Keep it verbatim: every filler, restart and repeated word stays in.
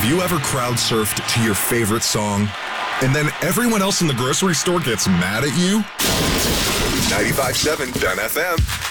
Have you ever crowd surfed to your favorite song and then everyone else in the grocery store gets mad at you? ninety-five point seven Dun F M.